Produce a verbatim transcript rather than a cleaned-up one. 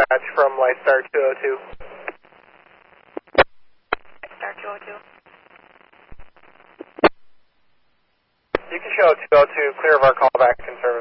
dispatch from Lightstar two oh two. Lightstar two oh two. You can show two oh two, clear of our callback and service.